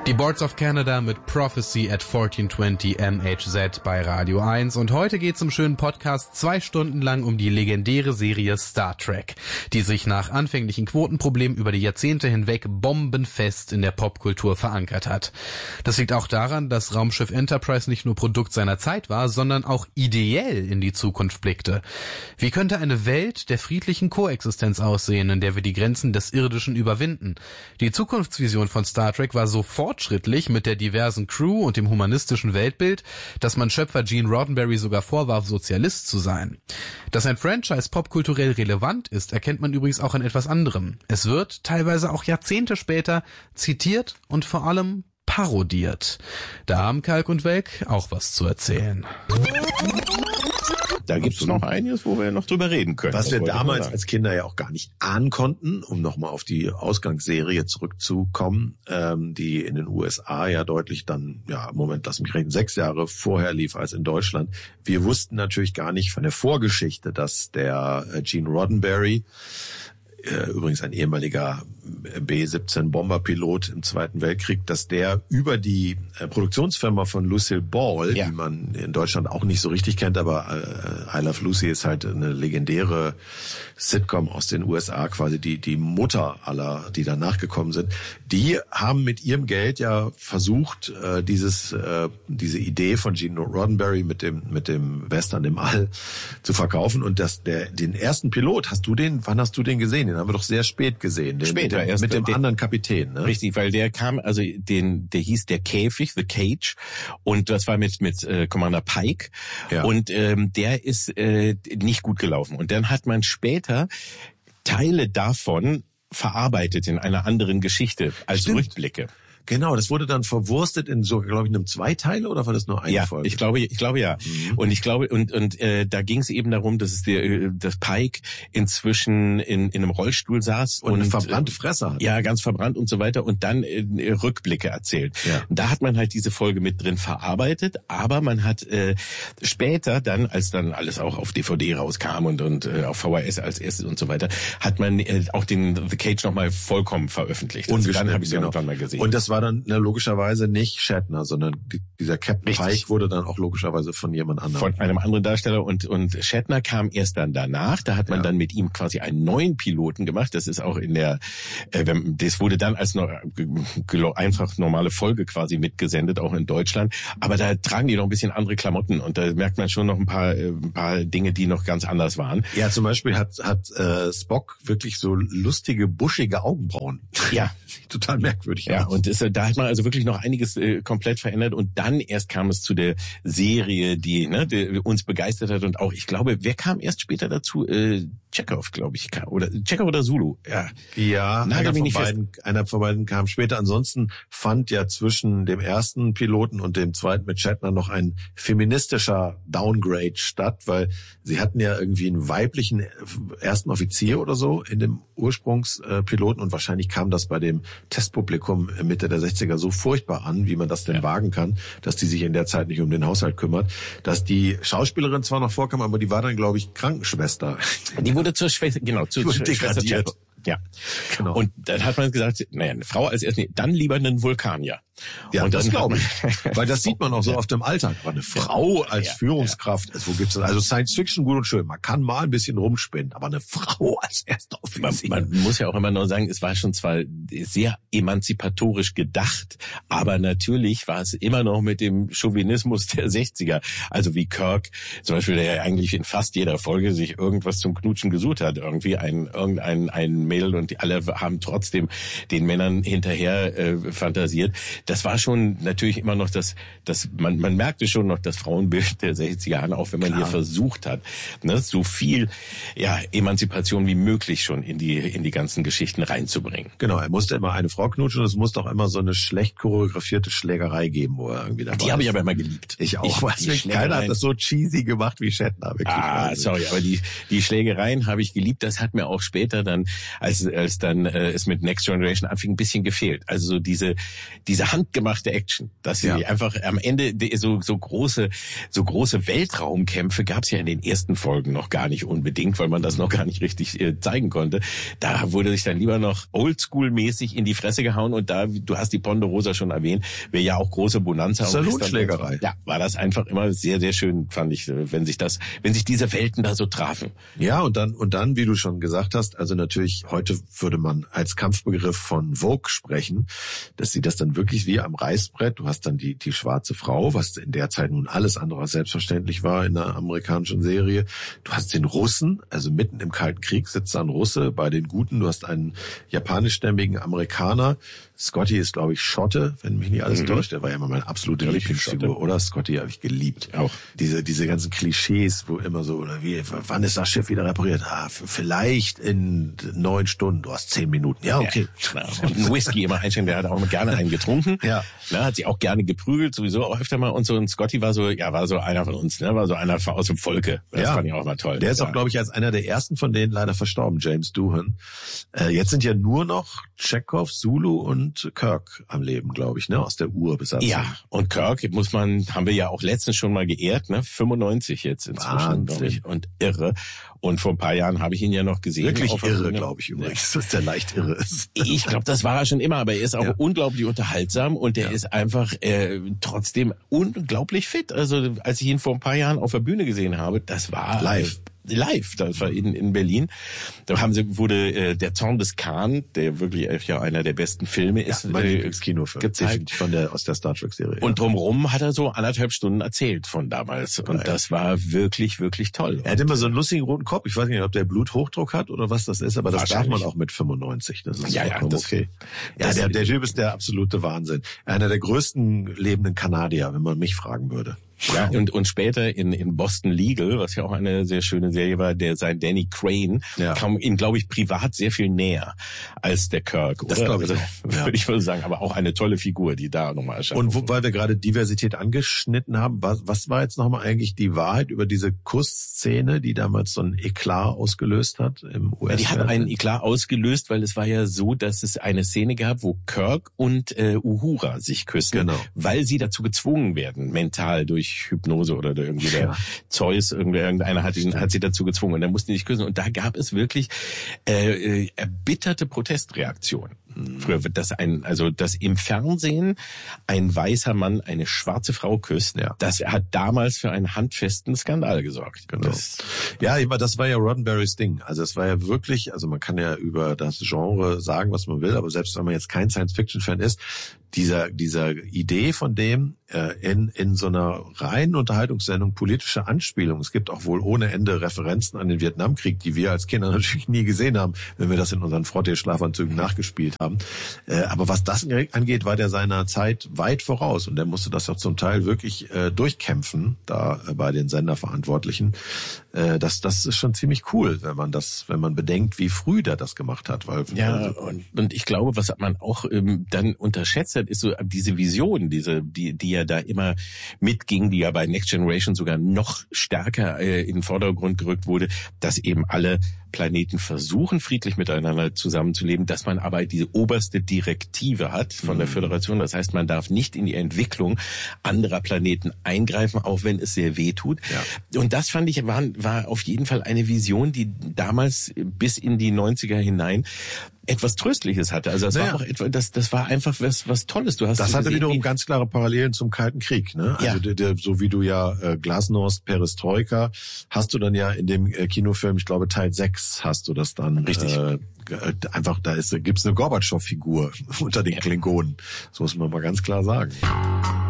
Die Boards of Canada mit Prophecy at 1420 MHZ bei Radio 1 und heute geht's im schönen Podcast 2 Stunden lang um die legendäre Serie Star Trek, die sich nach anfänglichen Quotenproblemen über die Jahrzehnte hinweg bombenfest in der Popkultur verankert hat. Das liegt auch daran, dass Raumschiff Enterprise nicht nur Produkt seiner Zeit war, sondern auch ideell in die Zukunft blickte. Wie könnte eine Welt der friedlichen Koexistenz aussehen, in der wir die Grenzen des Irdischen überwinden? Die Zukunftsvision von Star Trek war so fortschrittlich mit der diversen Crew und dem humanistischen Weltbild, dass man Schöpfer Gene Roddenberry sogar vorwarf, Sozialist zu sein. Dass ein Franchise popkulturell relevant ist, erkennt man übrigens auch an etwas anderem. Es wird, teilweise auch Jahrzehnte später, zitiert und vor allem parodiert. Da haben Kalk und Welk auch was zu erzählen. Da gibt's noch einiges, wo wir noch drüber reden können. Was wir damals als Kinder ja auch gar nicht ahnen konnten, um nochmal auf die Ausgangsserie zurückzukommen, die in den USA ja deutlich dann, Moment, lass mich reden, 6 Jahre vorher lief als in Deutschland. Wir wussten natürlich gar nicht von der Vorgeschichte, dass der Gene Roddenberry, übrigens ein ehemaliger B-17-Bomberpilot im Zweiten Weltkrieg, dass der über die Produktionsfirma von Lucille Ball, die man in Deutschland auch nicht so richtig kennt, aber I Love Lucy ist halt eine legendäre Sitcom aus den USA, quasi die Mutter aller, die danach gekommen sind. Die haben mit ihrem Geld ja versucht, diese Idee von Gene Roddenberry mit dem Western im All zu verkaufen, und den ersten Pilot, wann hast du den gesehen? Den haben wir doch sehr spät gesehen. Mit dem anderen Kapitän, ne? Richtig, weil der kam, also der hieß der Käfig, The Cage, und das war mit Commander Pike, und der ist nicht gut gelaufen. Und dann hat man später Teile davon verarbeitet in einer anderen Geschichte als Rückblicke. Genau, das wurde dann verwurstet in so, glaube ich, einem Zweiteiler, oder war das nur eine Folge? Ich glaube ja. Mhm. Und ich glaube, da ging es eben darum, dass dass Pike inzwischen in einem Rollstuhl saß und eine verbrannte Fresse hat. Ja, ganz verbrannt und so weiter, und dann Rückblicke erzählt. Ja. Und da hat man halt diese Folge mit drin verarbeitet, aber man hat später dann, als dann alles auch auf DVD rauskam und auf VHS als erstes und so weiter, hat man auch den The Cage nochmal vollkommen veröffentlicht. Und dann habe ich es irgendwann mal gesehen. Und das war dann logischerweise nicht Shatner, sondern dieser Captain Pike wurde dann auch logischerweise von jemand anderem. Von einem anderen Darsteller, und Shatner kam erst dann danach. Da hat man dann mit ihm quasi einen neuen Piloten gemacht. Das ist auch das wurde dann als einfach normale Folge quasi mitgesendet, auch in Deutschland. Aber da tragen die noch ein bisschen andere Klamotten, und da merkt man schon noch ein paar Dinge, die noch ganz anders waren. Ja, zum Beispiel hat Spock wirklich so lustige, buschige Augenbrauen. Ja. Total merkwürdig. Ja, und da hat man also wirklich noch einiges komplett verändert, und dann erst kam es zu der Serie, die uns begeistert hat, und auch, ich glaube, wer kam erst später dazu? Chekhov, glaube ich, oder Chekhov oder Zulu. Ja, einer von beiden kam später. Ansonsten fand ja zwischen dem ersten Piloten und dem zweiten mit Shatner noch ein feministischer Downgrade statt, weil sie hatten ja irgendwie einen weiblichen ersten Offizier oder so in dem Ursprungspiloten, und wahrscheinlich kam das bei dem Testpublikum Mitte der 60er so furchtbar an, wie man das denn wagen kann, dass die sich in der Zeit nicht um den Haushalt kümmert, dass die Schauspielerin zwar noch vorkam, aber die war dann, glaube ich, Krankenschwester. Die wurde zur Schwester, zur Schwester. Ja, genau. Und dann hat man gesagt, eine Frau als erstes, dann lieber einen Vulkanier. Ja, und das glaube ich. Weil das sieht man auch so auf dem Alltag. Aber eine Frau als Führungskraft, wo gibt's das? Also Science Fiction gut und schön. Man kann mal ein bisschen rumspinnen, aber eine Frau als erster Offizier. Man muss ja auch immer nur sagen, es war schon zwar sehr emanzipatorisch gedacht, aber natürlich war es immer noch mit dem Chauvinismus der 60er. Also wie Kirk, zum Beispiel, der ja eigentlich in fast jeder Folge sich irgendwas zum Knutschen gesucht hat. Irgendwie ein Mädel, und die alle haben trotzdem den Männern hinterher fantasiert. Das war schon natürlich immer noch man merkte schon noch das Frauenbild der 60er Jahre, auch wenn man hier versucht hat, so viel Emanzipation wie möglich schon in die ganzen Geschichten reinzubringen. Genau, er musste immer eine Frau knutschen, und es musste auch immer so eine schlecht choreografierte Schlägerei geben, wo er irgendwie dabei Die habe ich aber immer geliebt. Ich auch. Keiner hat das so cheesy gemacht wie Shatner. Wirklich. Sorry, aber die Schlägereien habe ich geliebt. Das hat mir auch später dann, als dann es mit Next Generation anfing, ein bisschen gefehlt. Also so diese handgemachte Action, dass sie einfach am Ende so große Weltraumkämpfe gab's ja in den ersten Folgen noch gar nicht unbedingt, weil man das noch gar nicht richtig zeigen konnte. Da wurde sich dann lieber noch Oldschool-mäßig in die Fresse gehauen und da, du hast die Ponderosa schon erwähnt, wäre ja auch große Bonanza. Salonschlägerei. Ja, war das einfach immer sehr, sehr schön, fand ich, wenn sich diese Welten da so trafen. Ja, und dann, wie du schon gesagt hast, also natürlich, heute würde man als Kampfbegriff von Vogue sprechen, dass sie das dann wirklich wie am Reißbrett, du hast dann die schwarze Frau, was in der Zeit nun alles andere als selbstverständlich war in einer amerikanischen Serie. Du hast den Russen, also mitten im Kalten Krieg sitzt da ein Russe bei den Guten, du hast einen japanischstämmigen Amerikaner. Scotty ist, glaube ich, Schotte, wenn mich nicht alles täuscht. Der war ja immer meine absolute Lieblingsfigur, oder? Scotty habe ich geliebt. Auch. Diese ganzen Klischees, wo immer so, oder wie, wann ist das Schiff wieder repariert? Vielleicht in 9 Stunden, du hast 10 Minuten. Ja, okay. Ja, und einen Whisky immer einstellen, der hat auch gerne einen getrunken. Ja. Na, hat sich auch gerne geprügelt, sowieso auch öfter mal. Und so, und Scotty war so einer von uns, ne? War so einer aus dem Volke. Das fand ich auch mal toll. Der ist auch, glaube ich, als einer der ersten von denen leider verstorben, James Doohan. Jetzt sind ja nur noch Chekhov, Zulu und Kirk am Leben, glaube ich, ne, aus der Urbesatzung. Ja, und Kirk haben wir ja auch letztens schon mal geehrt, ne, 95 jetzt inzwischen, glaube ich, und irre. Und vor ein paar Jahren habe ich ihn ja noch gesehen. Wirklich irre, glaube ich übrigens, dass der leicht irre ist. Ich glaube, das war er schon immer, aber er ist auch unglaublich unterhaltsam und der ist einfach trotzdem unglaublich fit. Also als ich ihn vor ein paar Jahren auf der Bühne gesehen habe, das war live, das war in Berlin. Da wurde der Zorn des Khan, der wirklich ja einer der besten Filme ist, mein Lieblingskinofilm, gezeigt aus der Star Trek Serie. Und drumherum hat er so 1,5 Stunden erzählt von damals und das war wirklich, wirklich toll. Er hat immer so einen lustigen roten Kopf. Ich weiß nicht, ob der Bluthochdruck hat oder was das ist, aber das darf man auch mit 95. Das ist okay. Ja, der Typ ist der absolute Wahnsinn. Einer der größten lebenden Kanadier, wenn man mich fragen würde. Ja, und später in Boston Legal, was ja auch eine sehr schöne Serie war, sein Danny Crane kam ihm, glaube ich, privat sehr viel näher als der Kirk. Das glaube ich würde ich mal sagen, aber auch eine tolle Figur, die da nochmal erscheint. Und weil wir gerade Diversität angeschnitten haben, was war jetzt nochmal eigentlich die Wahrheit über diese Kussszene, die damals so ein Eklat ausgelöst hat im US-Fernsehen? Die hat einen Eklat ausgelöst, weil es war ja so, dass es eine Szene gab, wo Kirk und Uhura sich küssen, weil sie dazu gezwungen werden, mental durch Hypnose oder irgendwie der Zeus, irgendeiner hat sie dazu gezwungen und dann mussten die sich küssen und da gab es wirklich erbitterte Protestreaktionen. Früher wird dass im Fernsehen ein weißer Mann eine schwarze Frau küsst, das hat damals für einen handfesten Skandal gesorgt. Genau. Das war ja Roddenberrys Ding. Also es war ja wirklich, also man kann ja über das Genre sagen, was man will, aber selbst wenn man jetzt kein Science-Fiction-Fan ist, dieser Idee von dem in so einer reinen Unterhaltungssendung politische Anspielung. Es gibt auch wohl ohne Ende Referenzen an den Vietnamkrieg, die wir als Kinder natürlich nie gesehen haben, wenn wir das in unseren Frottee-Schlafanzügen nachgespielt haben. Aber was das angeht, war der seiner Zeit weit voraus und der musste das auch zum Teil wirklich durchkämpfen, da bei den Senderverantwortlichen. Das ist schon ziemlich cool, wenn man bedenkt, wie früh der das gemacht hat. Weil und ich glaube, was man auch dann unterschätzt hat, ist so diese Vision, die ja da immer mitging, die ja bei Next Generation sogar noch stärker in den Vordergrund gerückt wurde, dass eben alle Planeten versuchen, friedlich miteinander zusammenzuleben, dass man aber diese oberste Direktive hat von der Föderation. Das heißt, man darf nicht in die Entwicklung anderer Planeten eingreifen, auch wenn es sehr weh tut. Ja. Und das fand ich, war auf jeden Fall eine Vision, die damals bis in die 90er hinein etwas Tröstliches hatte. Also das war einfach was Tolles. Das hatte wiederum ganz klare Parallelen zum Kalten Krieg, ne? Also so wie du Glasnost, Perestroika, hast du dann ja in dem Kinofilm, ich glaube Teil 6 hast du das dann richtig. Einfach gibt's eine Gorbatschow-Figur unter den Klingonen. So muss man mal ganz klar sagen.